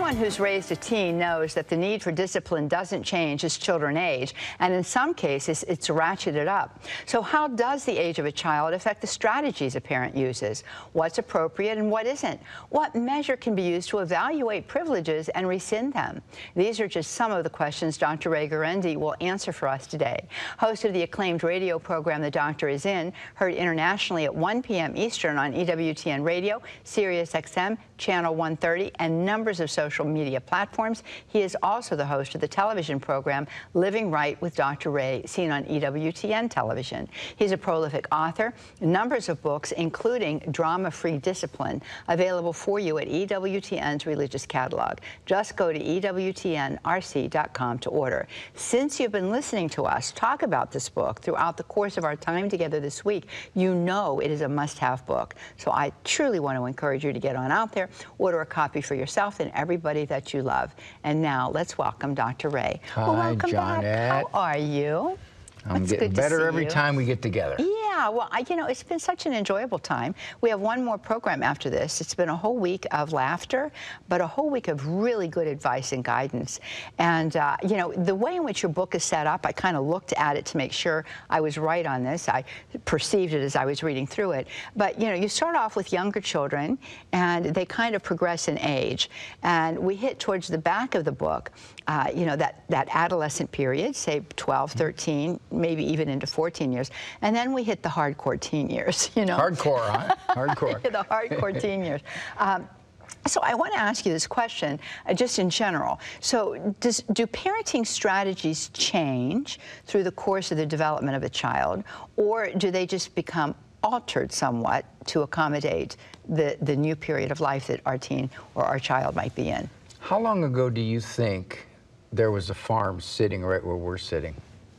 Anyone who's raised a teen knows that the need for discipline doesn't change as children age, and in some cases, it's ratcheted up. So how does the age of a child affect the strategies a parent uses? What's appropriate and what isn't? What measure can be used to evaluate privileges and rescind them? These are just some of the questions Dr. Ray Guarendi will answer for us today. Host of the acclaimed radio program The Doctor Is In, heard internationally at 1 p.m. Eastern on EWTN Radio, Sirius XM, Channel 130, and numbers of social media platforms. He is also the host of the television program Living Right with Dr. Ray, seen on EWTN television. He's a prolific author, numbers of books, including Drama-Free Discipline, available for you at EWTN's religious catalog. Just go to EWTNRC.com to order. Since you've been listening to us talk about this book throughout the course of our time together this week, you know it is a must-have book. So I truly want to encourage you to get on out there, order a copy for yourself and everybody that you love. And now let's welcome Dr. Ray. Hi, well, welcome Johnette. back. How are you? I'm getting better every time we get together. Yeah, well, you know, it's been such an enjoyable time. We have one more program after this. It's been a whole week of laughter, but a whole week of really good advice and guidance. And, you know, the way in which your book is set up, I kind of looked at it to make sure I was right on this. I perceived it as I was reading through it. But, you know, you start off with younger children, and they kind of progress in age. And we hit towards the back of the book, you know, that adolescent period, say 12, 13, maybe even into 14 years. And then we hit the hardcore teen years, you know. Hardcore, huh? Hardcore. The hardcore teen years. So I want to ask you this question, just in general. So do parenting strategies change through the course of the development of a child, or do they just become altered somewhat to accommodate the new period of life that our teen or our child might be in? How long ago do you think there was a farm sitting right where we're sitting?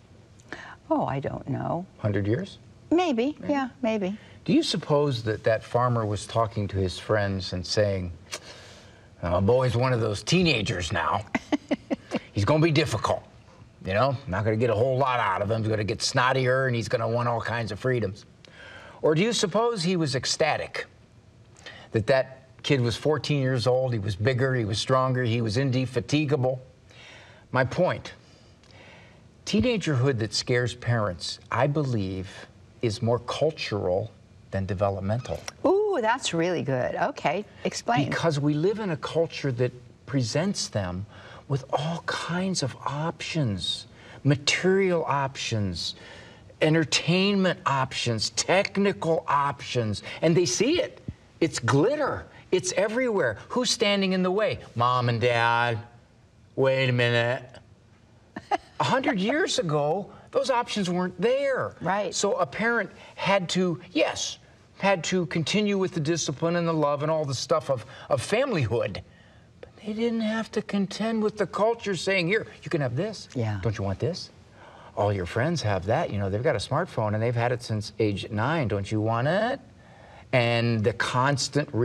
Oh, I don't know. 100 years? Maybe, yeah, maybe. Do you suppose that that farmer was talking to his friends and saying, "Oh, boy's one of those teenagers now. He's going to be difficult. You know, not going to get a whole lot out of him. He's going to get snottier and he's going to want all kinds of freedoms." Or do you suppose he was ecstatic that that kid was 14 years old, he was bigger, he was stronger, he was indefatigable? My point, teenagerhood that scares parents, I believe, is more cultural than developmental. Ooh, that's really good. Okay, explain. Because we live in a culture that presents them with all kinds of options, material options, entertainment options, technical options, and they see it. It's glitter. It's everywhere. Who's standing in the way? Mom and Dad. Wait a minute. 100 years ago, those options weren't there. Right. So a parent had to, yes, had to continue with the discipline and the love and all the stuff of familyhood. But they didn't have to contend with the culture saying, here, you can have this. Yeah. Don't you want this? All your friends have that. You know, they've got a smartphone and they've had it since age 9. Don't you want it? And the constant